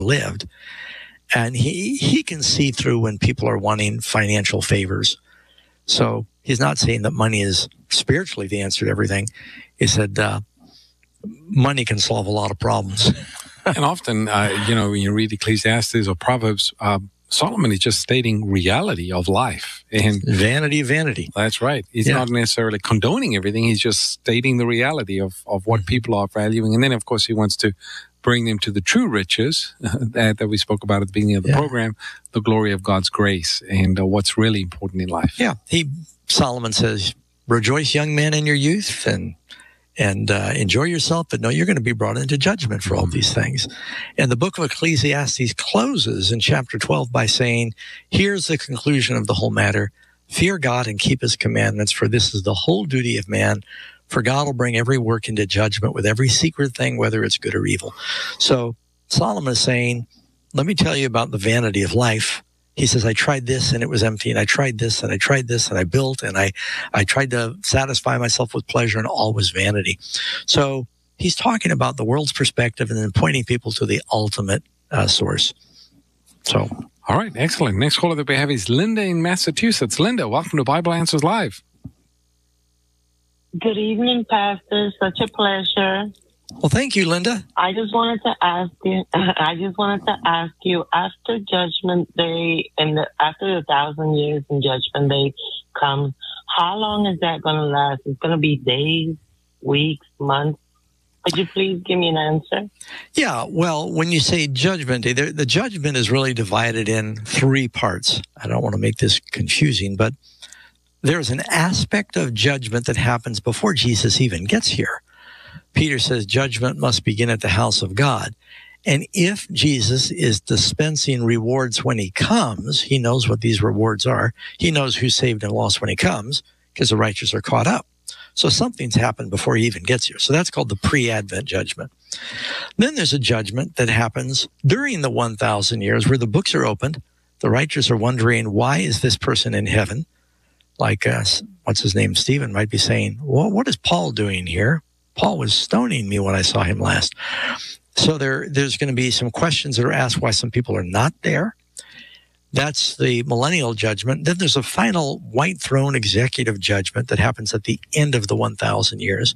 lived. And he can see through when people are wanting financial favors. So he's not saying that money is spiritually the answer to everything. He said money can solve a lot of problems. And often, when you read Ecclesiastes or Proverbs, Solomon is just stating reality of life. And vanity of vanity. That's right. He's not necessarily condoning everything. He's just stating the reality of what people are valuing. And then, of course, he wants to bring them to the true riches that we spoke about at the beginning of the program, the glory of God's grace and what's really important in life. Yeah. Solomon says, rejoice, young man, in your youth and enjoy yourself, but no, you're going to be brought into judgment for all these things. And the book of Ecclesiastes closes in chapter 12 by saying, here's the conclusion of the whole matter. Fear God and keep his commandments, for this is the whole duty of man. For God will bring every work into judgment with every secret thing, whether it's good or evil. So Solomon is saying, let me tell you about the vanity of life. He says, I tried this and it was empty, and I tried this and I tried this and I built and I tried to satisfy myself with pleasure, and all was vanity. So he's talking about the world's perspective and then pointing people to the ultimate source. So, all right, excellent. Next caller that we have is Linda in Massachusetts. Linda, welcome to Bible Answers Live. Good evening, Pastor. Such a pleasure. Well, thank you, Linda. I just wanted to ask you, after Judgment Day and after the 1,000 years in Judgment Day comes, how long is that going to last? It's going to be days, weeks, months? Could you please give me an answer? Yeah, well, when you say Judgment Day, the judgment is really divided in three parts. I don't want to make this confusing, but there's an aspect of judgment that happens before Jesus even gets here. Peter says judgment must begin at the house of God. And if Jesus is dispensing rewards when he comes, he knows what these rewards are. He knows who's saved and lost when he comes, because the righteous are caught up. So something's happened before he even gets here. So that's called the pre-Advent judgment. Then there's a judgment that happens during the 1,000 years where the books are opened. The righteous are wondering, why is this person in heaven? Like, what's his name? Stephen might be saying, well, what is Paul doing here? Paul was stoning me when I saw him last. So there's going to be some questions that are asked why some people are not there. That's the millennial judgment. Then there's a final white throne executive judgment that happens at the end of the 1,000 years.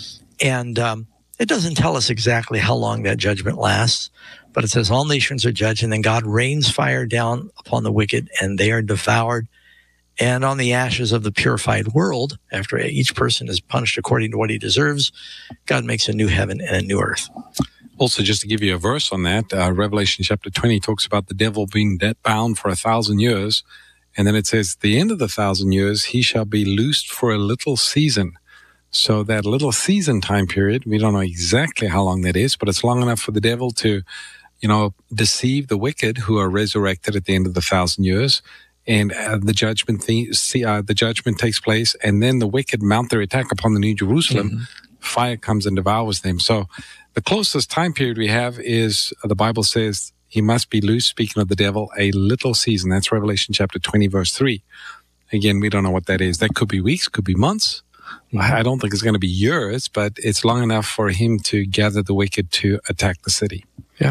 And it doesn't tell us exactly how long that judgment lasts, but it says all nations are judged, and then God rains fire down upon the wicked, and they are devoured. And on the ashes of the purified world, after each person is punished according to what he deserves, God makes a new heaven and a new earth. Also, just to give you a verse on that, Revelation chapter 20 talks about the devil being bound for 1,000 years. And then it says, at the end of the 1,000 years, he shall be loosed for a little season. So that little season time period, we don't know exactly how long that is, but it's long enough for the devil to, deceive the wicked who are resurrected at the end of the 1,000 years. And the judgment takes place, and then the wicked mount their attack upon the New Jerusalem. Mm-hmm. Fire comes and devours them. So the closest time period we have is, the Bible says, he must be loose, speaking of the devil, a little season. That's Revelation chapter 20, verse 3. Again, we don't know what that is. That could be weeks, could be months. Mm-hmm. I don't think it's going to be years, but it's long enough for him to gather the wicked to attack the city. Yeah.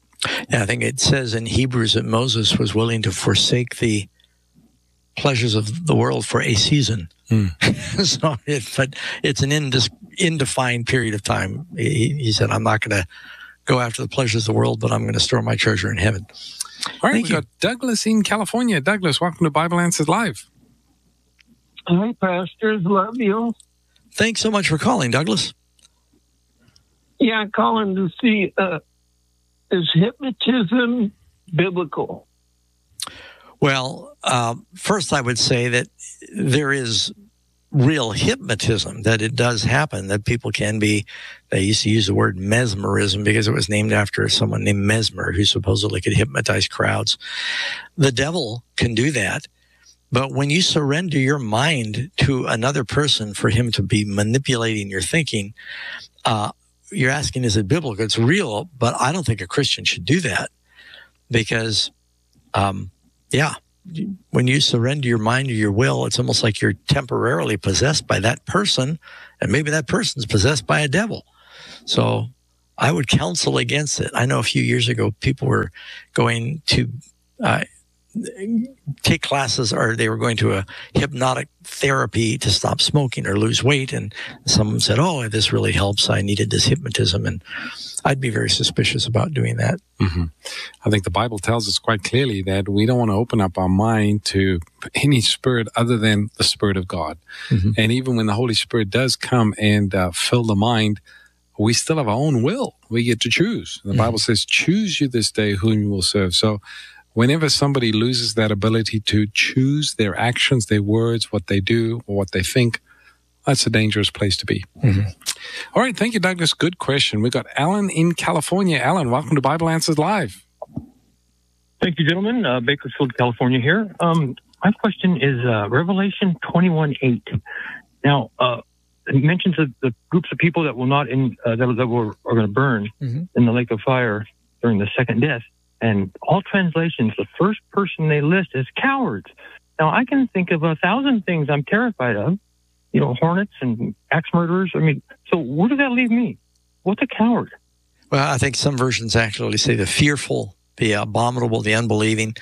I think it says in Hebrews that Moses was willing to forsake the pleasures of the world for a season. But it's an indefined period of time. He said, I'm not going to go after the pleasures of the world, but I'm going to store my treasure in heaven. All right, we've got Douglas in California. Douglas, welcome to Bible Answers Live. Hi, pastors. Love you. Thanks so much for calling, Douglas. Yeah, I'm calling to see, is hypnotism biblical? Well, first I would say that there is real hypnotism, that it does happen, that people can be, they used to use the word mesmerism because it was named after someone named Mesmer who supposedly could hypnotize crowds. The devil can do that, but when you surrender your mind to another person for him to be manipulating your thinking, you're asking, is it biblical? It's real, but I don't think a Christian should do that because, when you surrender your mind or your will, it's almost like you're temporarily possessed by that person, and maybe that person's possessed by a devil. So I would counsel against it. I know a few years ago, people were going to take classes, or they were going to a hypnotic therapy to stop smoking or lose weight. And someone said, oh, this really helps. I needed this hypnotism. And I'd be very suspicious about doing that. Mm-hmm. I think the Bible tells us quite clearly that we don't want to open up our mind to any spirit other than the Spirit of God. Mm-hmm. And even when the Holy Spirit does come and fill the mind, we still have our own will. We get to choose. The Bible says, choose you this day whom you will serve. So whenever somebody loses that ability to choose their actions, their words, what they do, or what they think, that's a dangerous place to be. Mm-hmm. All right. Thank you, Douglas. Good question. We got Alan in California. Alan, welcome to Bible Answers Live. Thank you, gentlemen. Bakersfield, California here. My question is Revelation 21:8. Now, it mentions the groups of people that will not are going to burn in the lake of fire during the second death. And all translations, the first person they list is cowards. Now, I can think of 1,000 things I'm terrified of, hornets and axe murderers. I mean, so where does that leave me? What's a coward? Well, I think some versions actually say the fearful, the abominable, the unbelieving.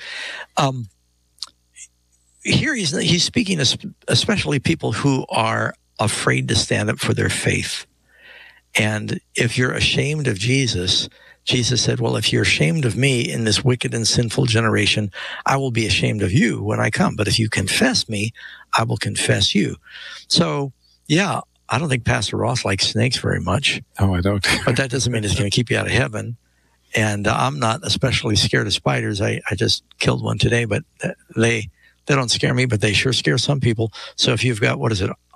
Here he's speaking especially people who are afraid to stand up for their faith. And if you're ashamed of Jesus, Jesus said, well, if you're ashamed of me in this wicked and sinful generation, I will be ashamed of you when I come. But if you confess me, I will confess you. So, yeah, I don't think Pastor Ross likes snakes very much. Oh, I don't. But that doesn't mean it's going to keep you out of heaven. And I'm not especially scared of spiders. I just killed one today, but they don't scare me, but they sure scare some people. So if you've got,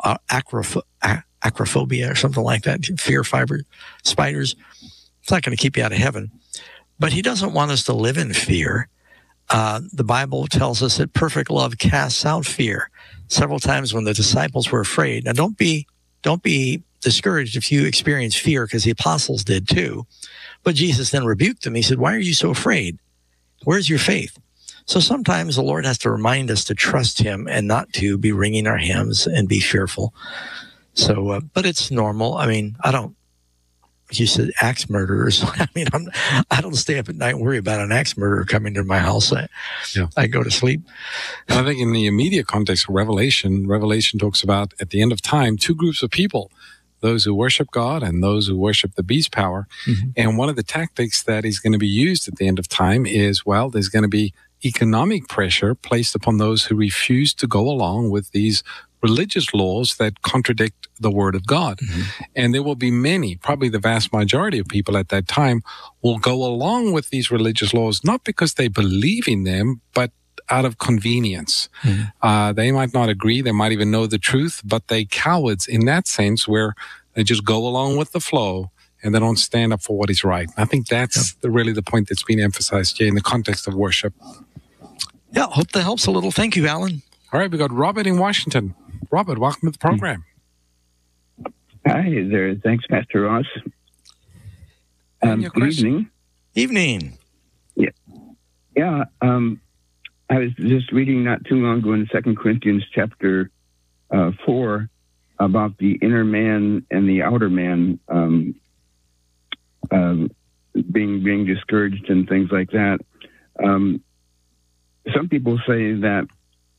acrophobia or something like that, fear fiber spiders, it's not going to keep you out of heaven. But he doesn't want us to live in fear. The Bible tells us that perfect love casts out fear. Several times when the disciples were afraid. Now, don't be discouraged if you experience fear, because the apostles did too. But Jesus then rebuked them. He said, why are you so afraid? Where's your faith? So sometimes the Lord has to remind us to trust him and not to be wringing our hands and be fearful. So, but it's normal. I mean, you said axe murderers. I mean, I don't stay up at night and worry about an axe murderer coming to my house. I go to sleep. I think in the immediate context of Revelation talks about at the end of time, two groups of people, those who worship God and those who worship the beast power. Mm-hmm. And one of the tactics that is going to be used at the end of time is, well, there's going to be economic pressure placed upon those who refuse to go along with these religious laws that contradict the Word of God. Mm-hmm. And there will be many, probably the vast majority of people at that time, will go along with these religious laws, not because they believe in them, but out of convenience. Mm-hmm. They might not agree, they might even know the truth, but they cowards in that sense, where they just go along with the flow and they don't stand up for what is right. I think that's really the point that's been emphasized here in the context of worship. Yeah, hope that helps a little. Thank you, Alan. All right, we got Robert in Washington. Robert, welcome to the program. Hi there. Thanks, Pastor Ross. Good evening. Evening. Yeah. I was just reading not too long ago in 2 Corinthians chapter 4 about the inner man and the outer man being discouraged and things like that. Some people say that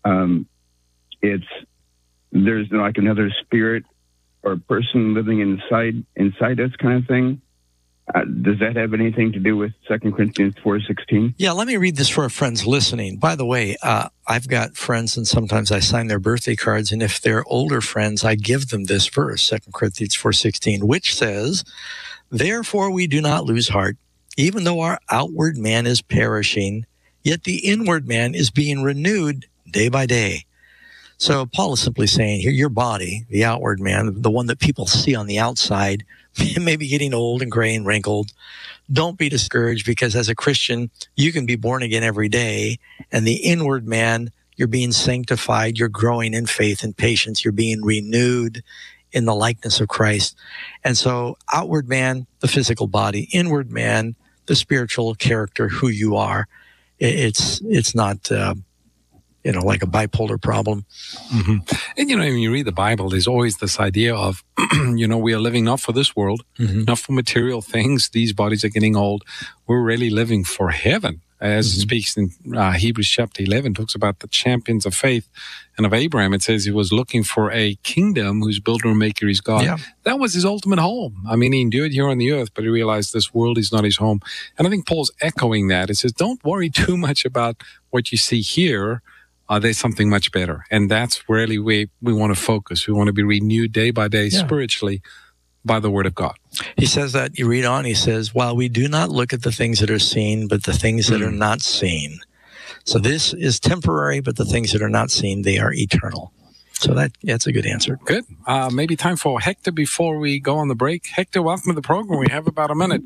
there's like another spirit or person living inside us, kind of thing. Does that have anything to do with 2 Corinthians 4:16? Yeah, let me read this for our friends listening. By the way, I've got friends, and sometimes I sign their birthday cards, and if they're older friends, I give them this verse, 2 Corinthians 4:16, which says, "Therefore we do not lose heart, even though our outward man is perishing, yet the inward man is being renewed day by day." So Paul is simply saying here, your body, the outward man, the one that people see on the outside, may be getting old and gray and wrinkled. Don't be discouraged, because as a Christian, you can be born again every day. And the inward man, you're being sanctified. You're growing in faith and patience. You're being renewed in the likeness of Christ. And so outward man, the physical body, inward man, the spiritual character, who you are. It's not like a bipolar problem. Mm-hmm. And, when you read the Bible, there's always this idea of, we are living not for this world, not for material things. These bodies are getting old. We're really living for heaven. As it speaks in Hebrews chapter 11, talks about the champions of faith. And of Abraham, it says he was looking for a kingdom whose builder and maker is God. Yeah. That was his ultimate home. I mean, he endured here on the earth, but he realized this world is not his home. And I think Paul's echoing that. It says, don't worry too much about what you see here. There's something much better. And that's really where we want to focus. We want to be renewed day by day spiritually by the word of God. He says that, you read on, he says, while we do not look at the things that are seen, but the things that are not seen. So this is temporary, but the things that are not seen, they are eternal. So that's a good answer. Good. Maybe time for Hector before we go on the break. Hector, welcome to the program. We have about a minute.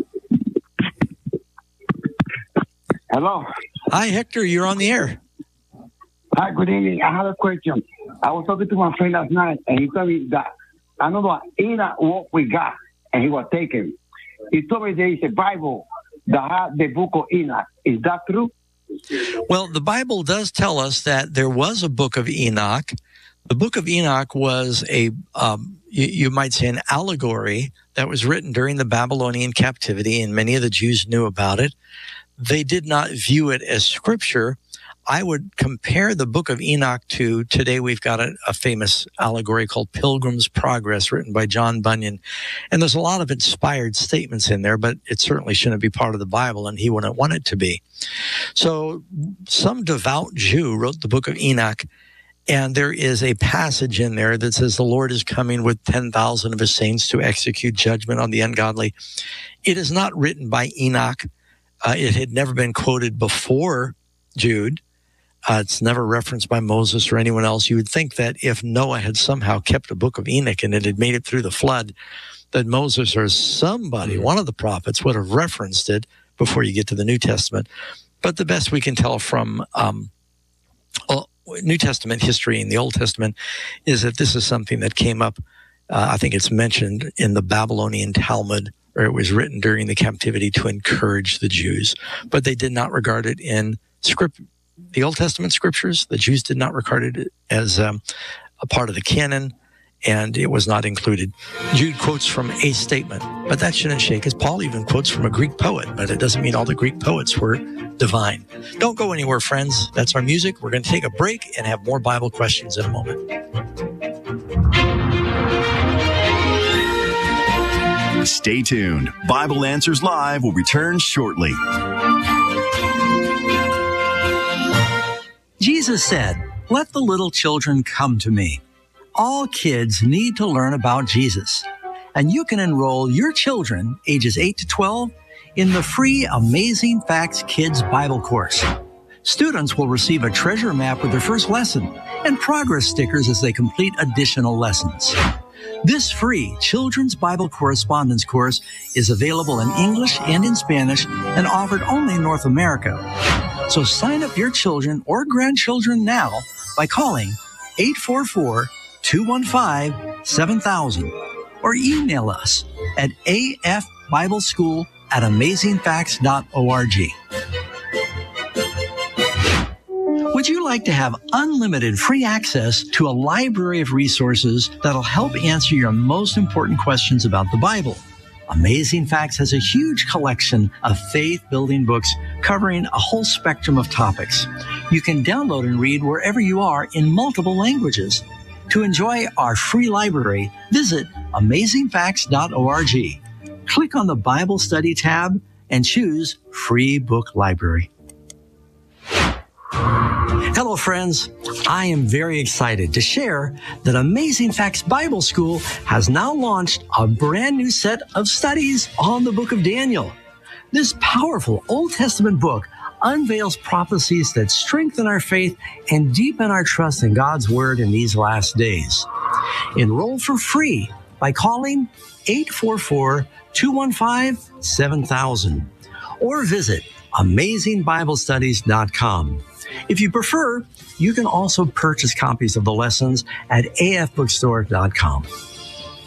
Hello. Hi, Hector. You're on the air. Hi, good evening. I have a question. I was talking to my friend last night, and he told me that another Enoch walked with God, and he was taken. He told me there is a Bible that has the book of Enoch. Is that true? Well, the Bible does tell us that there was a book of Enoch. The book of Enoch was you might say, an allegory that was written during the Babylonian captivity, and many of the Jews knew about it. They did not view it as scripture. I would compare the book of Enoch to, today we've got a famous allegory called Pilgrim's Progress, written by John Bunyan. And there's a lot of inspired statements in there, but it certainly shouldn't be part of the Bible, and he wouldn't want it to be. So some devout Jew wrote the book of Enoch, and there is a passage in there that says the Lord is coming with 10,000 of his saints to execute judgment on the ungodly. It is not written by Enoch. It had never been quoted before Jude. It's never referenced by Moses or anyone else. You would think that if Noah had somehow kept a book of Enoch and it had made it through the flood, that Moses or somebody, one of the prophets, would have referenced it before you get to the New Testament. But the best we can tell from New Testament history and the Old Testament is that this is something that came up. I think it's mentioned in the Babylonian Talmud, or it was written during the captivity to encourage the Jews. But they did not regard it in script. The Old Testament scriptures, the Jews did not regard it as a part of the canon, and it was not included. Jude quotes from a statement, but that shouldn't shake us. Paul even quotes from a Greek poet, but it doesn't mean all the Greek poets were divine. Don't go anywhere, friends. That's our music. We're going to take a break and have more Bible questions in a moment. Stay tuned. Bible Answers Live will return shortly. Jesus said, "Let the little children come to me." All kids need to learn about Jesus. And you can enroll your children, ages 8 to 12, in the free Amazing Facts Kids Bible course. Students will receive a treasure map with their first lesson and progress stickers as they complete additional lessons. This free Children's Bible Correspondence course is available in English and in Spanish and offered only in North America. So sign up your children or grandchildren now by calling 844-215-7000 or email us at afbibleschool@amazingfacts.org. Would you like to have unlimited free access to a library of resources that'll help answer your most important questions about the Bible? Amazing Facts has a huge collection of faith-building books covering a whole spectrum of topics. You can download and read wherever you are in multiple languages. To enjoy our free library, visit amazingfacts.org. Click on the Bible Study tab and choose Free Book Library. Hello, friends. I am very excited to share that Amazing Facts Bible School has now launched a brand new set of studies on the book of Daniel. This powerful Old Testament book unveils prophecies that strengthen our faith and deepen our trust in God's Word in these last days. Enroll for free by calling 844-215-7000 or visit AmazingBibleStudies.com. If you prefer, you can also purchase copies of the lessons at afbookstore.com.